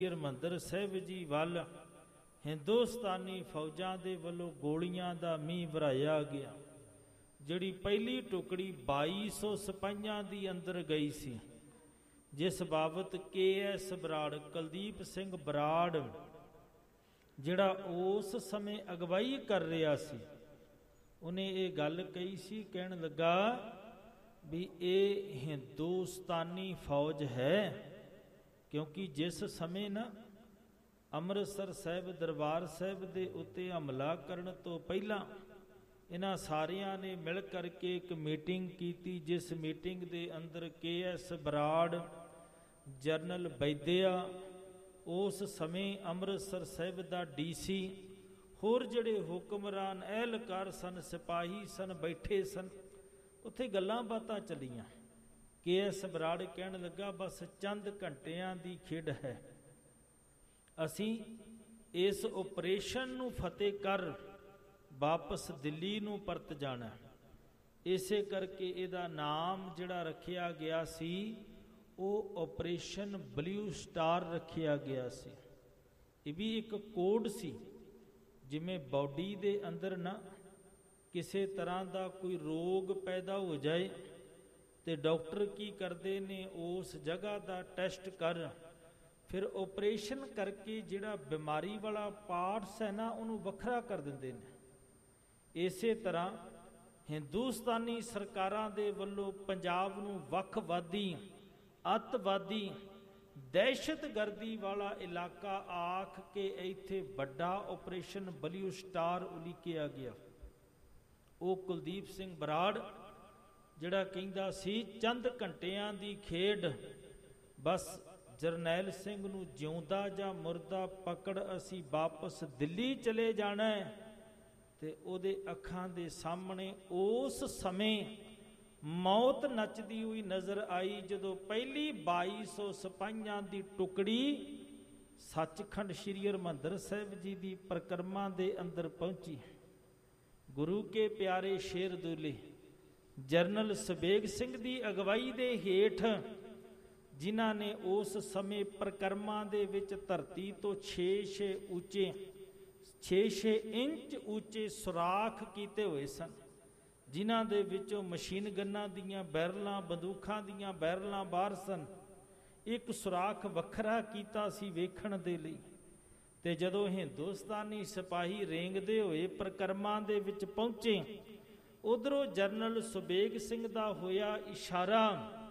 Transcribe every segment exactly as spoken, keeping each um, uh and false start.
ਹਰਿਮੰਦਰ ਸਾਹਿਬ ਜੀ ਵੱਲ ਹਿੰਦੁਸਤਾਨੀ ਫੌਜਾਂ ਦੇ ਵੱਲੋਂ ਗੋਲੀਆਂ ਦਾ ਮੀਂਹ ਵਰਾਇਆ ਗਿਆ। ਜਿਹੜੀ ਪਹਿਲੀ ਟੁਕੜੀ ਬਾਈ ਸੌ ਸਿਪਾਹੀਆਂ ਦੀ ਅੰਦਰ ਗਈ ਸੀ, ਜਿਸ ਬਾਬਤ ਕੇ ਐਸ ਬਰਾੜ, ਕੁਲਦੀਪ ਸਿੰਘ ਬਰਾੜ, ਜਿਹੜਾ ਉਸ ਸਮੇਂ ਅਗਵਾਈ ਕਰ ਰਿਹਾ ਸੀ, ਉਹਨੇ ਇਹ ਗੱਲ ਕਹੀ ਸੀ। ਕਹਿਣ ਲੱਗਾ ਵੀ ਇਹ ਹਿੰਦੁਸਤਾਨੀ ਫੌਜ ਹੈ, ਕਿਉਂਕਿ ਜਿਸ ਸਮੇਂ ਨਾ ਅੰਮ੍ਰਿਤਸਰ ਸਾਹਿਬ ਦਰਬਾਰ ਸਾਹਿਬ ਦੇ ਉੱਤੇ ਹਮਲਾ ਕਰਨ ਤੋਂ ਪਹਿਲਾਂ ਇਹਨਾਂ ਸਾਰਿਆਂ ਨੇ ਮਿਲ ਕਰਕੇ ਇੱਕ ਮੀਟਿੰਗ ਕੀਤੀ, ਜਿਸ ਮੀਟਿੰਗ ਦੇ ਅੰਦਰ K S Brar, general Baidya, ਉਸ ਸਮੇਂ ਅੰਮ੍ਰਿਤਸਰ ਸਾਹਿਬ ਦਾ ਡੀ ਸੀ, ਹੋਰ ਜਿਹੜੇ ਹੁਕਮਰਾਨ ਅਹਿਲਕਾਰ ਸਨ, ਸਿਪਾਹੀ ਸਨ, ਬੈਠੇ ਸਨ। ਉੱਥੇ ਗੱਲਾਂ ਬਾਤਾਂ ਚੱਲੀਆਂ। ਕੇ ਐਸ ਬਰਾੜ ਕਹਿਣ ਲੱਗਾ, ਬਸ ਚੰਦ ਘੰਟਿਆਂ ਦੀ ਖੇਡ ਹੈ, ਅਸੀਂ ਇਸ ਆਪਰੇਸ਼ਨ ਨੂੰ ਫਤਿਹ ਕਰ ਵਾਪਸ ਦਿੱਲੀ ਨੂੰ ਪਰਤ ਜਾਣਾ। ਇਸੇ ਕਰਕੇ ਇਹਦਾ ਨਾਮ ਜਿਹੜਾ ਰੱਖਿਆ ਗਿਆ ਸੀ ਉਹ ਆਪਰੇਸ਼ਨ ਬਲੂ ਸਟਾਰ ਰੱਖਿਆ ਗਿਆ ਸੀ। ਇਹ ਵੀ ਇੱਕ ਕੋਡ ਸੀ। ਜਿਵੇਂ ਬਾਡੀ ਦੇ ਅੰਦਰ ਨਾ ਕਿਸੇ ਤਰ੍ਹਾਂ ਦਾ ਕੋਈ ਰੋਗ ਪੈਦਾ ਹੋ ਜਾਏ ਤੇ ਡਾਕਟਰ ਕੀ ਕਰਦੇ ਨੇ, ਉਸ ਜਗ੍ਹਾ ਦਾ ਟੈਸਟ ਕਰ, ਫਿਰ ਆਪਰੇਸ਼ਨ ਕਰਕੇ ਜਿਹੜਾ ਬਿਮਾਰੀ ਵਾਲਾ ਪਾਰਟਸ ਹੈ ਨਾ ਉਹਨੂੰ ਵੱਖਰਾ ਕਰ ਦਿੰਦੇ ਨੇ। ਇਸੇ ਤਰ੍ਹਾਂ ਹਿੰਦੁਸਤਾਨੀ ਸਰਕਾਰਾਂ ਦੇ ਵੱਲੋਂ ਪੰਜਾਬ ਨੂੰ ਵੱਖਵਾਦੀ, ਅੱਤਵਾਦੀ, ਦਹਿਸ਼ਤਗਰਦੀ ਵਾਲਾ ਇਲਾਕਾ ਆਖ ਕੇ ਇੱਥੇ ਵੱਡਾ ਆਪਰੇਸ਼ਨ ਬਲੂ ਸਟਾਰ ਉਲੀਕਿਆ ਗਿਆ। ਉਹ ਕੁਲਦੀਪ ਸਿੰਘ ਬਰਾੜ ਜਿਹੜਾ ਕਹਿੰਦਾ ਸੀ ਚੰਦ ਘੰਟਿਆਂ ਦੀ ਖੇਡ, ਬਸ ਜਰਨੈਲ ਸਿੰਘ ਨੂੰ ਜਿਉਂਦਾ ਜਾਂ ਮੁਰਦਾ ਪਕੜ, ਅਸੀਂ ਵਾਪਸ ਦਿੱਲੀ ਚਲੇ ਜਾਣਾ ਹੈ। ਤੇ ਉਹਦੇ ਅੱਖਾਂ ਦੇ ਸਾਹਮਣੇ ਉਸ ਸਮੇਂ ਮੌਤ ਨੱਚਦੀ ਹੋਈ ਨਜ਼ਰ ਆਈ, ਜਦੋਂ ਪਹਿਲੀ ਬਾਈ ਸੌ ਸਿਪਾਹੀਆਂ ਦੀ ਟੁਕੜੀ ਸੱਚਖੰਡ ਸ੍ਰੀ ਹਰਿਮੰਦਰ ਸਾਹਿਬ ਜੀ ਦੀ ਪਰਿਕਰਮਾ ਦੇ ਅੰਦਰ ਪਹੁੰਚੀ। ਗੁਰੂ ਕੇ ਪਿਆਰੇ ਸ਼ੇਰ ਦੁਲੇ ਜਰਨਲ ਸਬੇਗ ਸਿੰਘ ਦੀ ਅਗਵਾਈ ਦੇ ਹੇਠ, ਜਿਨ੍ਹਾਂ ਨੇ ਉਸ ਸਮੇਂ ਪਰਿਕਰਮਾ ਦੇ ਵਿੱਚ ਧਰਤੀ ਤੋਂ ਛੇ ਛੇ ਉੱਚੇ ਛੇ ਛੇ ਇੰਚ ਉੱਚੇ ਸੁਰਾਖ ਕੀਤੇ ਹੋਏ ਸਨ, ਜਿਨ੍ਹਾਂ ਦੇ ਵਿੱਚੋਂ ਮਸ਼ੀਨ ਗੰਨਾਂ ਦੀਆਂ ਬੈਰਲਾਂ, ਬੰਦੂਕਾਂ ਦੀਆਂ ਬੈਰਲਾਂ ਬਾਹਰ ਸਨ। ਇੱਕ ਸੁਰਾਖ ਵੱਖਰਾ ਕੀਤਾ ਸੀ ਵੇਖਣ ਦੇ ਲਈ। ਤੇ ਜਦੋਂ ਹਿੰਦੁਸਤਾਨੀ ਸਿਪਾਹੀ ਰੇਂਗਦੇ ਹੋਏ ਪਰਿਕਰਮਾ ਦੇ ਵਿੱਚ ਪਹੁੰਚੇ, ਉਧਰੋਂ ਜਰਨਲ ਸੁਬੇਗ ਸਿੰਘ ਦਾ ਹੋਇਆ ਇਸ਼ਾਰਾ,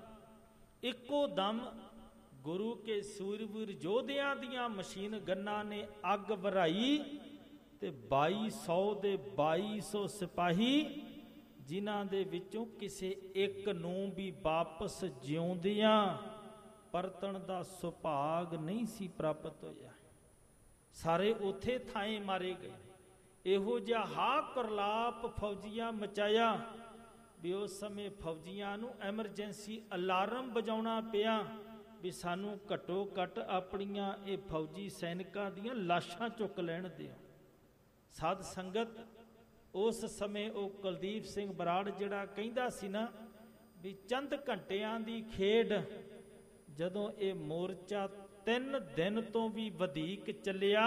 ਇੱਕੋ ਦਮ ਗੁਰੂ ਕੇ ਸੂਰਬੀਰ ਯੋਧਿਆਂ ਦੀਆਂ ਮਸ਼ੀਨ ਗੰਨਾਂ ਨੇ ਅੱਗ ਵਰਾਈ ਤੇ ਬਾਈ ਸੌ ਦੇ ਬਾਈ ਸੌ ਸਿਪਾਹੀ, ਜਿਨ੍ਹਾਂ ਦੇ ਵਿੱਚੋਂ ਕਿਸੇ ਇੱਕ ਨੂੰ ਵੀ ਵਾਪਸ ਜਿਉਂਦਿਆਂ ਪਰਤਣ ਦਾ ਸੁਭਾਗ ਨਹੀਂ ਸੀ ਪ੍ਰਾਪਤ ਹੋਇਆ। ਸਾਰੇ ਉੱਥੇ ਥਾਏ ਮਾਰੇ ਗਏ। ਇਹੋ ਜਿਹਾ ਹਾ ਕਰਲਾਪ ਫੌਜੀਆਂ ਮਚਾਇਆ ਵੀ ਉਸ ਸਮੇਂ ਫੌਜੀਆਂ ਨੂੰ ਐਮਰਜੈਂਸੀ ਅਲਾਰਮ ਵਜਾਉਣਾ ਪਿਆ ਵੀ ਸਾਨੂੰ ਘੱਟੋ ਘੱਟ ਆਪਣੀਆਂ ਇਹ ਫੌਜੀ ਸੈਨਿਕਾਂ ਦੀਆਂ ਲਾਸ਼ਾਂ ਚੁੱਕ ਲੈਣ ਦਿਓ। ਸਾਧ ਸੰਗਤ, ਉਸ ਸਮੇਂ ਉਹ ਕੁਲਦੀਪ ਸਿੰਘ ਬਰਾੜ ਜਿਹੜਾ ਕਹਿੰਦਾ ਸੀ ਨਾ ਵੀ ਚੰਦ ਘੰਟਿਆਂ ਦੀ ਖੇਡ, ਜਦੋਂ ਇਹ ਮੋਰਚਾ ਤਿੰਨ ਦਿਨ ਤੋਂ ਵੀ ਵਧੇਕ ਚੱਲਿਆ,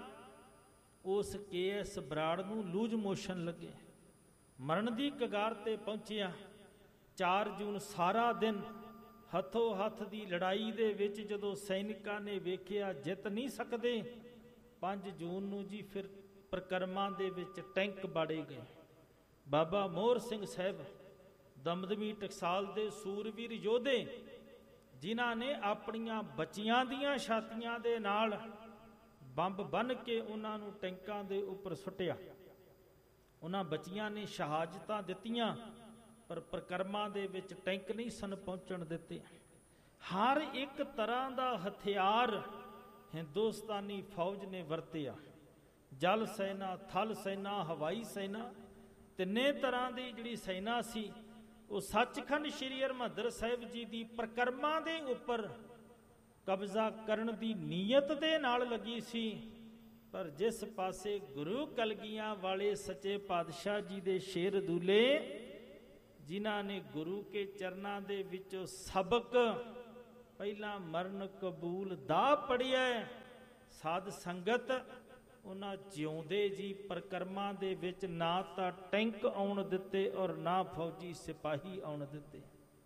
ਉਸ ਕੇ ਐਸ ਬਰਾੜ ਨੂੰ ਲੂਜ ਮੋਸ਼ਨ ਲੱਗੇ, ਮਰਨ ਦੀ ਕਗਾਰ ਤੇ ਪਹੁੰਚਿਆ। ਚਾਰ ਜੂਨ ਸਾਰਾ ਦਿਨ ਹੱਥੋਂ ਹੱਥ ਦੀ ਲੜਾਈ ਦੇ ਵਿੱਚ ਜਦੋਂ ਸੈਨਿਕਾਂ ਨੇ ਵੇਖਿਆ ਜਿੱਤ ਨਹੀਂ ਸਕਦੇ, ਪੰਜ ਜੂਨ ਨੂੰ ਜੀ ਫਿਰ ਪਰਿਕਰਮਾ ਦੇ ਵਿੱਚ ਟੈਂਕ ਬਾੜੇ ਗਏ। ਬਾਬਾ ਮੋਹਰ ਸਿੰਘ ਸਾਹਿਬ ਦਮਦਮੀ ਟਕਸਾਲ ਦੇ ਸੂਰਵੀਰ ਯੋਧੇ, ਜਿਨ੍ਹਾਂ ਨੇ ਆਪਣੀਆਂ ਬੱਚੀਆਂ ਦੀਆਂ ਛਾਤੀਆਂ ਦੇ ਨਾਲ ਬੰਬ ਬੰਨ੍ਹ ਕੇ ਉਹਨਾਂ ਨੂੰ ਟੈਂਕਾਂ ਦੇ ਉੱਪਰ ਸੁੱਟਿਆ। ਉਹਨਾਂ ਬੱਚੀਆਂ ਨੇ ਸ਼ਹਾਦਤਾਂ ਦਿੱਤੀਆਂ, ਪਰ ਪਰਿਕਰਮਾ ਦੇ ਵਿੱਚ ਟੈਂਕ ਨਹੀਂ ਸਨ ਪਹੁੰਚਣ ਦਿੱਤੇ। ਹਰ ਇੱਕ ਤਰ੍ਹਾਂ ਦਾ ਹਥਿਆਰ ਹਿੰਦੁਸਤਾਨੀ ਫੌਜ ਨੇ ਵਰਤਿਆ। ਜਲ ਸੈਨਾ, ਥਲ ਸੈਨਾ, ਹਵਾਈ ਸੈਨਾ, ਤਿੰਨੇ ਤਰ੍ਹਾਂ ਦੀ ਜਿਹੜੀ ਸੈਨਾ ਸੀ ਉਹ ਸੱਚਖੰਡ ਸ੍ਰੀ ਹਰਿਮੰਦਰ ਸਾਹਿਬ ਜੀ ਦੀ ਪਰਿਕਰਮਾ ਦੇ ਉੱਪਰ ਕਬਜ਼ਾ ਕਰਨ ਦੀ ਨੀਅਤ ਦੇ ਨਾਲ ਲੱਗੀ ਸੀ। ਪਰ ਜਿਸ ਪਾਸੇ ਗੁਰੂ ਕਲਗੀਆਂ ਵਾਲੇ ਸੱਚੇ ਪਾਤਸ਼ਾਹ ਜੀ ਦੇ ਸ਼ੇਰ ਦੂਲੇ, ਜਿਨ੍ਹਾਂ ਨੇ ਗੁਰੂ ਕੇ ਚਰਨਾਂ ਦੇ ਵਿੱਚੋਂ ਸਬਕ ਪਹਿਲਾਂ ਮਰਨ ਕਬੂਲ ਦਾ ਪੜਿਆ। ਸਾਧ ਸੰਗਤ ਉਹਨਾਂ ਜਿਉਂਦੇ ਜੀ ਪਰਿਕਰਮਾ ਦੇ ਵਿੱਚ ਨਾ ਤਾਂ ਟੈਂਕ ਆਉਣ ਦਿੱਤੇ ਔਰ ਨਾ ਫੌਜੀ ਸਿਪਾਹੀ ਆਉਣ ਦਿੱਤੇ।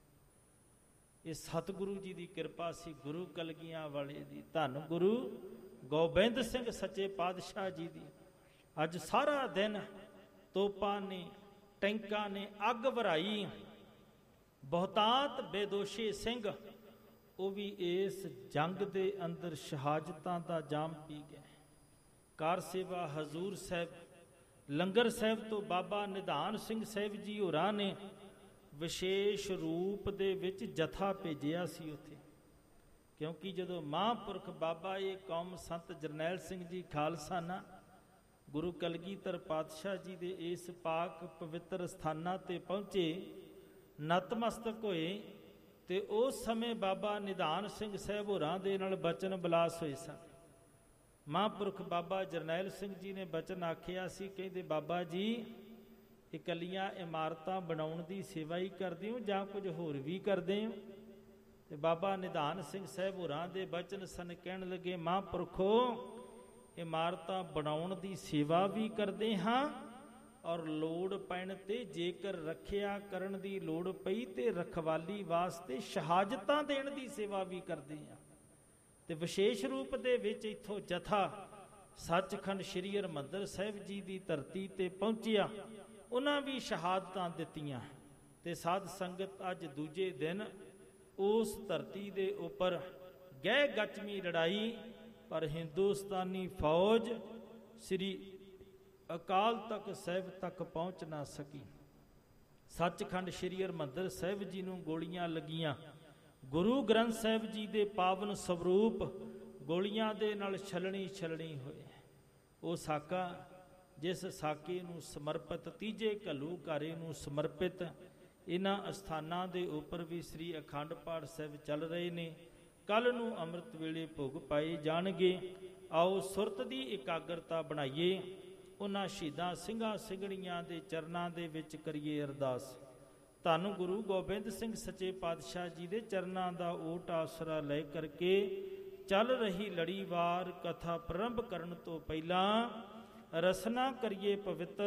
ਇਹ ਸਤਿਗੁਰੂ ਜੀ ਦੀ ਕਿਰਪਾ ਸੀ, ਗੁਰੂ ਕਲਗੀਆਂ ਵਾਲੇ ਦੀ। ਧੰਨ ਗੁਰੂ ਗੋਬਿੰਦ ਸਿੰਘ ਸੱਚੇ ਪਾਤਸ਼ਾਹ ਜੀ ਦੀ। ਅੱਜ ਸਾਰਾ ਦਿਨ ਤੋਪਾਂ ਨੇ, ਟੈਂਕਾਂ ਨੇ ਅੱਗ ਵਰਾਈ। ਬਹੁਤਾਤ ਬੇਦੋਸ਼ੀ ਸਿੰਘ ਉਹ ਵੀ ਇਸ ਜੰਗ ਦੇ ਅੰਦਰ ਸ਼ਹਾਦਤਾਂ ਦਾ ਜਾਮ ਪੀ ਗਏ। ਕਾਰ ਸੇਵਾ ਹਜ਼ੂਰ ਸਾਹਿਬ, ਲੰਗਰ ਸਾਹਿਬ ਤੋਂ ਬਾਬਾ ਨਿਧਾਨ ਸਿੰਘ ਸਾਹਿਬ ਜੀ ਹੋਰਾਂ ਨੇ ਵਿਸ਼ੇਸ਼ ਰੂਪ ਦੇ ਵਿੱਚ ਜਥਾ ਭੇਜਿਆ ਸੀ ਉੱਥੇ, ਕਿਉਂਕਿ ਜਦੋਂ ਮਹਾਂਪੁਰਖ ਬਾਬਾ ਇਹ ਕੌਮ ਸੰਤ ਜਰਨੈਲ ਸਿੰਘ ਜੀ ਖਾਲਸਾਨਾ ਗੁਰੂ ਕਲਗੀਧਰ ਪਾਤਸ਼ਾਹ ਜੀ ਦੇ ਇਸ ਪਾਕ ਪਵਿੱਤਰ ਸਥਾਨਾਂ ਤੇ ਪਹੁੰਚੇ, ਨਤਮਸਤਕ ਹੋਏ, ਤੇ ਉਸ ਸਮੇਂ ਬਾਬਾ ਨਿਧਾਨ ਸਿੰਘ ਸਾਹਿਬ ਹੋਰਾਂ ਦੇ ਨਾਲ ਬਚਨ ਬਿਲਾਸ ਹੋਏ ਸਨ। ਮਹਾਂਪੁਰਖ ਬਾਬਾ ਜਰਨੈਲ ਸਿੰਘ ਜੀ ਨੇ ਬਚਨ ਆਖਿਆ ਸੀ, ਕਹਿੰਦੇ ਬਾਬਾ ਜੀ ਇਕੱਲੀਆਂ ਇਮਾਰਤਾਂ ਬਣਾਉਣ ਦੀ ਸੇਵਾ ਹੀ ਕਰਦੇ ਹੋ ਜਾਂ ਕੁਝ ਹੋਰ ਵੀ ਕਰਦੇ ਹੋ? ਤੇ ਬਾਬਾ ਨਿਧਾਨ ਸਿੰਘ ਸਾਹਿਬ ਹੋਰਾਂ ਦੇ ਬਚਨ ਸਨ, ਕਹਿਣ ਲੱਗੇ ਮਹਾਂਪੁਰਖੋ ਇਮਾਰਤਾਂ ਬਣਾਉਣ ਦੀ ਸੇਵਾ ਵੀ ਕਰਦੇ ਹਾਂ ਔਰ ਲੋੜ ਪੈਣ ਤੇ ਜੇਕਰ ਰੱਖਿਆ ਕਰਨ ਦੀ ਲੋੜ ਪਈ ਤੇ ਰਖਵਾਲੀ ਵਾਸਤੇ ਸ਼ਹਾਦਤਾਂ ਦੇਣ ਦੀ ਸੇਵਾ ਵੀ ਕਰਦੇ ਹਾਂ। ਤੇ ਵਿਸ਼ੇਸ਼ ਰੂਪ ਦੇ ਵਿੱਚ ਇੱਥੋਂ ਜਥਾ ਸੱਚਖੰਡ ਸ੍ਰੀ ਹਰਿਮੰਦਰ ਸਾਹਿਬ ਜੀ ਦੀ ਧਰਤੀ ਤੇ ਪਹੁੰਚਿਆ, ਉਹਨਾਂ ਵੀ ਸ਼ਹਾਦਤਾਂ ਦਿੱਤੀਆਂ। ਤੇ ਸਾਧ ਸੰਗਤ ਅੱਜ ਦੂਜੇ ਦਿਨ ਉਸ ਧਰਤੀ ਦੇ ਉੱਪਰ ਗਹਿ ਗਚਮੀ ਲੜਾਈ, ਪਰ ਹਿੰਦੁਸਤਾਨੀ ਫੌਜ ਸ੍ਰੀ ਅਕਾਲ ਤਖਤ ਸਾਹਿਬ ਤੱਕ ਪਹੁੰਚ ਨਾ ਸਕੀ। ਸੱਚਖੰਡ ਸ੍ਰੀ ਹਰਿਮੰਦਰ ਸਾਹਿਬ ਜੀ ਨੂੰ ਗੋਲੀਆਂ ਲੱਗੀਆਂ। ਗੁਰੂ ਗ੍ਰੰਥ ਸਾਹਿਬ ਜੀ ਦੇ ਪਾਵਨ ਸਰੂਪ ਗੋਲੀਆਂ ਦੇ ਨਾਲ ਛਲਣੀ ਛਲਣੀ ਹੋਏ। ਉਹ ਸਾਕਾ ਜਿਸ ਸਾਕੇ ਨੂੰ ਸਮਰਪਿਤ, ਤੀਜੇ ਘੱਲੂਘਾਰੇ ਨੂੰ ਸਮਰਪਿਤ ਇਹਨਾਂ ਅਸਥਾਨਾਂ ਦੇ ਉੱਪਰ ਵੀ ਸ੍ਰੀ ਅਖੰਡ ਪਾਠ ਸਾਹਿਬ ਚੱਲ ਰਹੇ ਨੇ। ਕੱਲ੍ਹ ਨੂੰ ਅੰਮ੍ਰਿਤ ਵੇਲੇ ਭੋਗ ਪਾਏ ਜਾਣਗੇ। ਆਓ ਸੁਰਤ ਦੀ ਇਕਾਗਰਤਾ ਬਣਾਈਏ, ਉਹਨਾਂ ਸ਼ਹੀਦਾਂ ਸਿੰਘਾਂ ਸਿੰਘਣੀਆਂ ਦੇ ਚਰਨਾਂ ਦੇ ਵਿੱਚ ਕਰੀਏ ਅਰਦਾਸ। ਧੰਨ ਗੁਰੂ ਗੋਬਿੰਦ ਸਿੰਘ ਸੱਚੇ ਪਾਤਸ਼ਾਹ ਜੀ ਦੇ ਚਰਨਾਂ ਦਾ ਓਟ ਆਸਰਾ ਲੈ ਕਰਕੇ ਚੱਲ ਰਹੀ ਲੜੀਵਾਰ ਕਥਾ ਪ੍ਰਾਰੰਭ ਕਰਨ ਤੋਂ ਪਹਿਲਾਂ ਰਸਨਾ ਕਰੀਏ ਪਵਿੱਤਰ